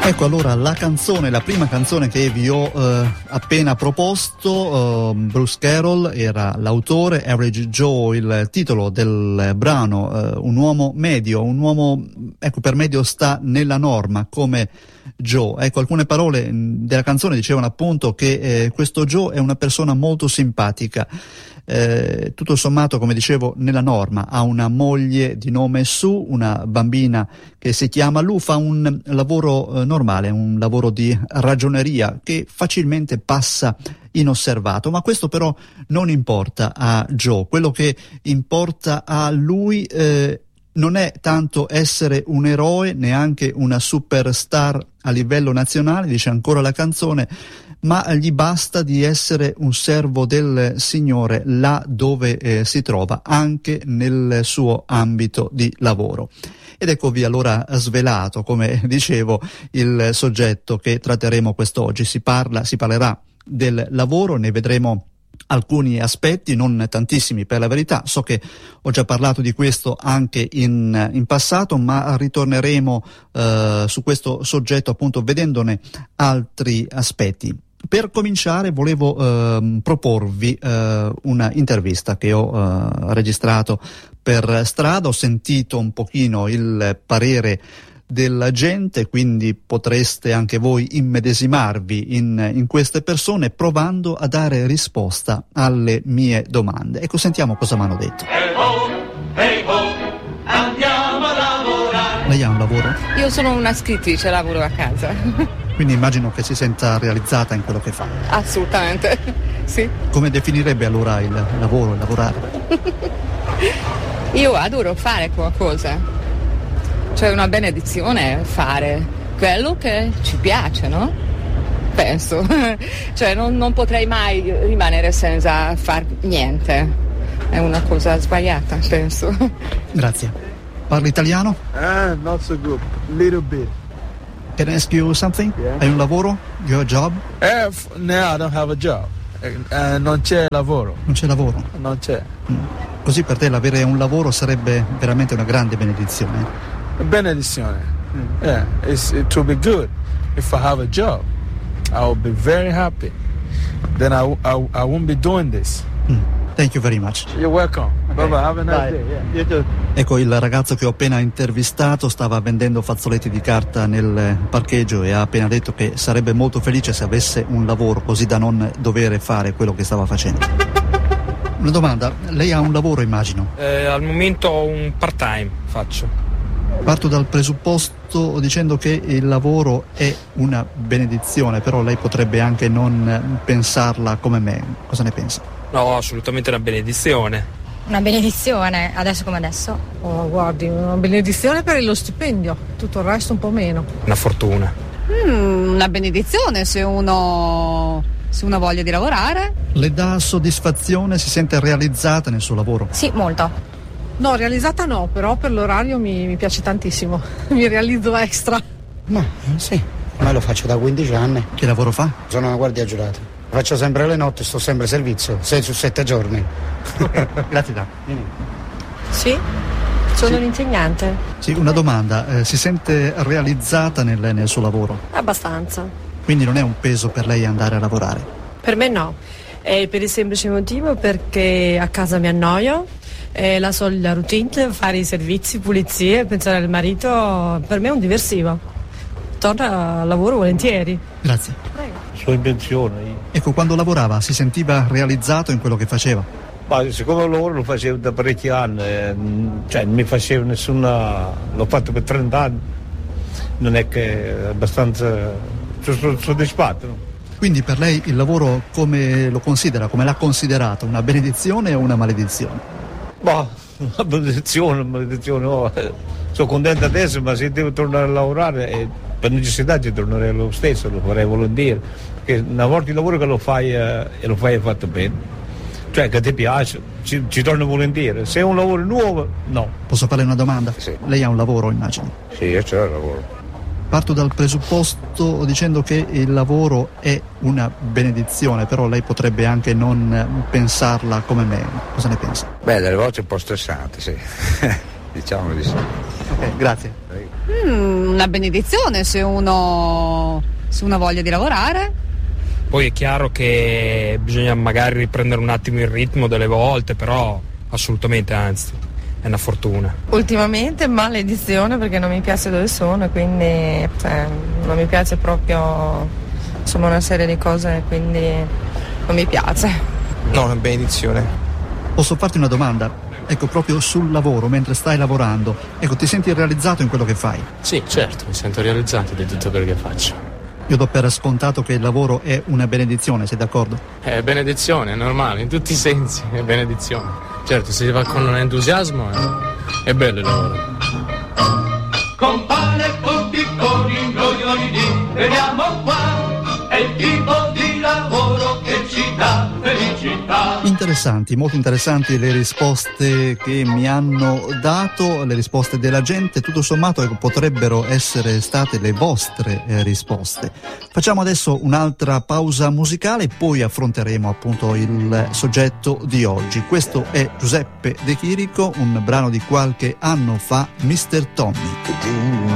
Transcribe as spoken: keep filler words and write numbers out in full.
Ecco allora la canzone, la prima canzone che vi ho eh, appena proposto, eh, Bruce Carroll era l'autore, Average Joe il titolo del brano, eh, un uomo medio, un uomo, ecco, per medio sta nella norma come Joe. Ecco, alcune parole della canzone dicevano appunto che eh, questo Joe è una persona molto simpatica. Eh, tutto sommato, come dicevo, nella norma, ha una moglie di nome Sue, una bambina che si chiama Lu, fa un lavoro eh, normale, un lavoro di ragioneria che facilmente passa inosservato, ma questo però non importa a Joe. Quello che importa a lui eh, non è tanto essere un eroe, neanche una superstar a livello nazionale, dice ancora la canzone, ma gli basta di essere un servo del Signore là dove eh, si trova, anche nel suo ambito di lavoro. Ed eccovi allora svelato, come dicevo, il soggetto che tratteremo quest'oggi. Si parla, si parlerà del lavoro, ne vedremo alcuni aspetti, non tantissimi per la verità. So che ho già parlato di questo anche in, in passato, ma ritorneremo eh, su questo soggetto appunto vedendone altri aspetti. Per cominciare volevo eh, proporvi eh, una intervista che ho eh, registrato per strada. Ho sentito un pochino il parere della gente, quindi potreste anche voi immedesimarvi in, in queste persone provando a dare risposta alle mie domande. Ecco, sentiamo cosa mi hanno detto. Hey ho, hey ho, andiamo a lavorare. Lei ha un lavoro? Io sono una scrittrice, lavoro a casa. Quindi immagino che si senta realizzata in quello che fa. Assolutamente, sì. Come definirebbe allora il lavoro, il lavorare? Io adoro fare qualcosa. Cioè una benedizione fare quello che ci piace, no? Penso. Cioè non, non potrei mai rimanere senza far niente. È una cosa sbagliata, penso. Grazie. Parli italiano? Ah, not so good. Little bit. Can I ask you something? Yeah. Hai un lavoro? You have a job? Eh, f- no, I don't have a job. Eh, eh, non c'è lavoro. Non c'è lavoro? Non c'è. Mm. Così per te l'avere un lavoro sarebbe veramente una grande benedizione. Benedizione. Mm. Yeah, it's, it will be good. If I have a job, I will be very happy. Then I, I, I won't be doing this. Mm. Thank you very much. You're welcome. Okay. Bye bye. Have a nice Bye. day. Yeah. You too. Ecco, il ragazzo che ho appena intervistato stava vendendo fazzoletti di carta nel parcheggio e ha appena detto che sarebbe molto felice se avesse un lavoro così da non dover fare quello che stava facendo. Una domanda, lei ha un lavoro, immagino? Eh, al momento ho un part-time faccio. Parto dal presupposto dicendo che il lavoro è una benedizione, però lei potrebbe anche non pensarla come me. Cosa ne pensa? No, assolutamente una benedizione. Una benedizione, adesso come adesso? Oh, guardi, una benedizione per lo stipendio, tutto il resto un po' meno. Una fortuna. Mm, una benedizione se uno, se uno ha voglia di lavorare. Le dà soddisfazione, si sente realizzata nel suo lavoro? Sì, molto. No, realizzata no, però per l'orario mi, mi piace tantissimo, mi realizzo extra. Ma sì, ma lo faccio da quindici anni. Che lavoro fa? Sono una guardia giurata. Faccio sempre le notti, sto sempre a servizio, sei su sette giorni. Grazie da. Sì, sono sì. un'insegnante. Sì, una domanda, eh, si sente realizzata nel, nel suo lavoro? Abbastanza. Quindi non è un peso per lei andare a lavorare? Per me no, è per il semplice motivo perché a casa mi annoio, è la solita routine, fare i servizi, pulizie, pensare al marito, per me è un diversivo. Torno al lavoro volentieri. Grazie. Prego. Sua invenzione. Ecco, quando lavorava si sentiva realizzato in quello che faceva? Ma siccome il lavoro lo facevo da parecchi anni, eh, cioè non mi facevo nessuna, l'ho fatto per trenta anni, non è che è abbastanza sono soddisfatto. No? Quindi per lei il lavoro come lo considera, come l'ha considerato, una benedizione o una maledizione? Boh, una benedizione, una maledizione, oh. Sono contento adesso, ma se devo tornare a lavorare, eh, per necessità ci tornerei lo stesso, lo farei volentieri, perché una volta il lavoro che lo fai eh, e lo fai fatto bene, cioè che ti piace, ci, ci torno volentieri. Se è un lavoro nuovo, no. Posso fare una domanda? Sì. Lei ha un lavoro, immagino? Sì, io c'ho il lavoro. Parto dal presupposto dicendo che il lavoro è una benedizione, però lei potrebbe anche non pensarla come me. Cosa ne pensa? Beh, delle volte un po' stressante, sì. Diciamo di sì. Ok, grazie. Mm, una benedizione se uno, se uno ha voglia di lavorare. Poi è chiaro che bisogna magari riprendere un attimo il ritmo delle volte, però assolutamente, anzi, è una fortuna. Ultimamente maledizione, perché non mi piace dove sono, quindi cioè, non mi piace proprio, insomma, una serie di cose, quindi non mi piace. No, una benedizione. Posso farti una domanda? Ecco, proprio sul lavoro, mentre stai lavorando, ecco, ti senti realizzato in quello che fai? Sì, certo, mi sento realizzato di tutto quello che faccio. Io do per scontato che il lavoro è una benedizione, sei d'accordo? È benedizione, è normale, in tutti i sensi, è benedizione. Certo, se si va con un entusiasmo è, è bello il lavoro. Con pane e con piccoli imbroglioni, vediamo qua, è il tipo di lavoro che ci dà felicità. Interessanti, molto interessanti le risposte che mi hanno dato, le risposte della gente, tutto sommato ecco, potrebbero essere state le vostre eh, risposte. Facciamo adesso un'altra pausa musicale, poi affronteremo appunto il soggetto di oggi. Questo è Giuseppe De Chirico, un brano di qualche anno fa, mister Tommy.